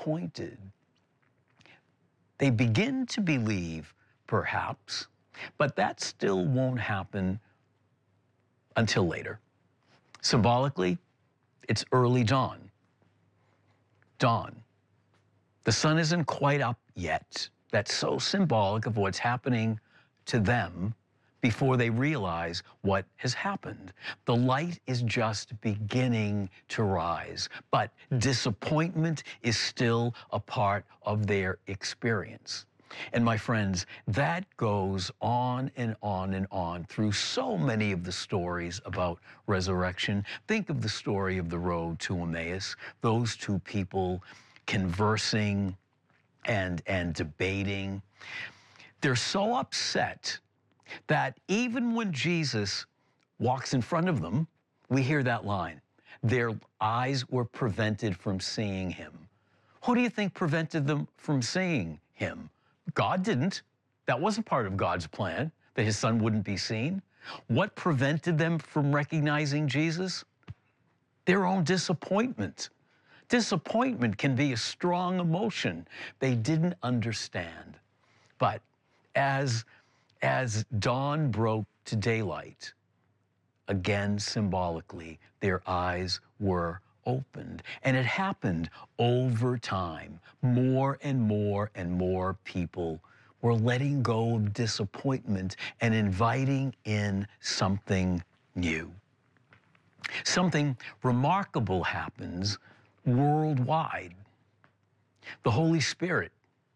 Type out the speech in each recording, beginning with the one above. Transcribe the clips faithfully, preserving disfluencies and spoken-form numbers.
disappointed. They begin to believe, perhaps, but that still won't happen until later. Symbolically, it's early dawn. Dawn. The sun isn't quite up yet. That's so symbolic of what's happening to them before they realize what has happened. The light is just beginning to rise, but disappointment is still a part of their experience. And my friends, that goes on and on and on through so many of the stories about resurrection. Think of the story of the road to Emmaus, those two people conversing and, and debating. They're so upset that even when Jesus walks in front of them, we hear that line, their eyes were prevented from seeing him. Who do you think prevented them from seeing him? God didn't. That wasn't part of God's plan, that his son wouldn't be seen. What prevented them from recognizing Jesus? Their own disappointment. Disappointment can be a strong emotion. They didn't understand. But as, as dawn broke to daylight, again symbolically, their eyes were opened. And it happened over time. More and more and more people were letting go of disappointment and inviting in something new. Something remarkable happens worldwide. The Holy Spirit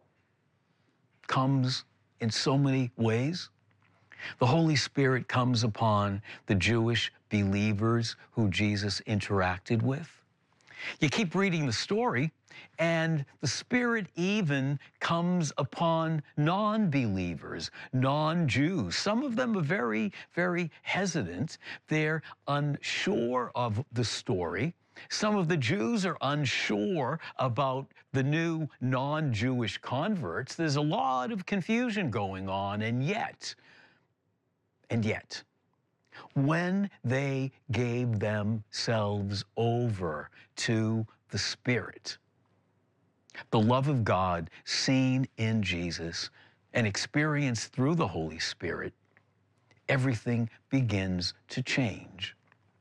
comes in so many ways. The Holy Spirit comes upon the Jewish believers who Jesus interacted with. You keep reading the story, and the Spirit even comes upon non-believers, non-Jews. Some of them are very, very hesitant. They're unsure of the story. Some of the Jews are unsure about the new non-Jewish converts. There's a lot of confusion going on, and yet, and yet, when they gave themselves over to the Spirit, the love of God seen in Jesus and experienced through the Holy Spirit, everything begins to change.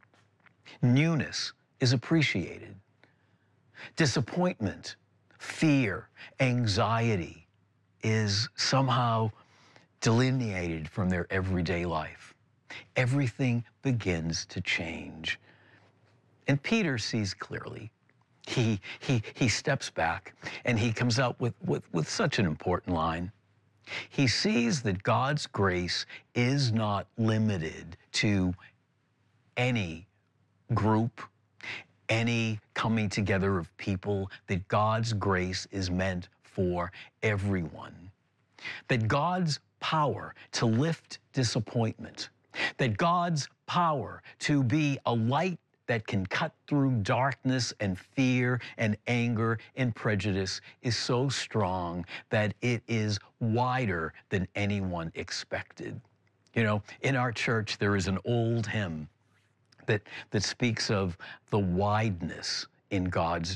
Newness is appreciated. Disappointment, fear, anxiety is somehow delineated from their everyday life. Everything begins to change. And Peter sees clearly. He, he, he steps back and he comes out with, with, with such an important line. He sees that God's grace is not limited to any group, any coming together of people, that God's grace is meant for everyone. That God's power to lift disappointment, that God's power to be a light that can cut through darkness and fear and anger and prejudice is so strong that it is wider than anyone expected. You know, in our church, there is an old hymn that, that speaks of the wideness in God's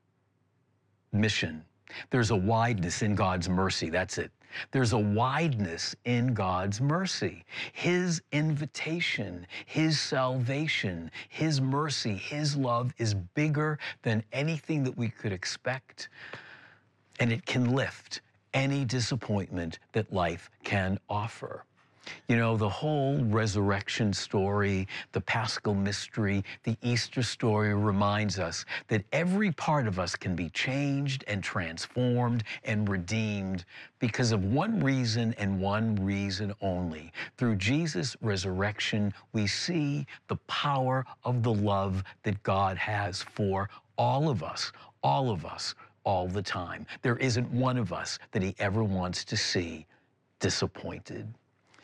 mission. There's a wideness in God's mercy, that's it. There's a wideness in God's mercy. His invitation, his salvation, his mercy, his love is bigger than anything that we could expect, and it can lift any disappointment that life can offer. You know, the whole resurrection story, the Paschal mystery, the Easter story reminds us that every part of us can be changed and transformed and redeemed because of one reason and one reason only. Through Jesus' resurrection, we see the power of the love that God has for all of us, all of us, all the time. There isn't one of us that he ever wants to see disappointed.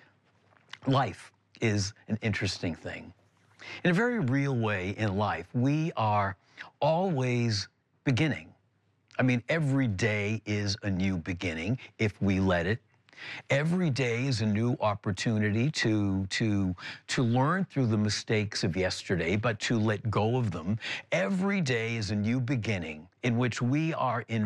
Life is an interesting thing. In a very real way in life, we are always beginning. I mean, every day is a new beginning if we let it. Every day is a new opportunity to, to, to learn through the mistakes of yesterday, but to let go of them. Every day is a new beginning in which we are in